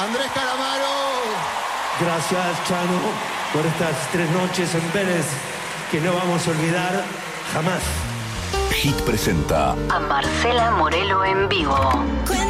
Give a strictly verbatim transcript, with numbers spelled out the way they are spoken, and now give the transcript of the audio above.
Andrés Calamaro. Gracias, Chano, por estas tres noches en Vélez que no vamos a olvidar jamás. Hit presenta a Marcela Morelo en vivo.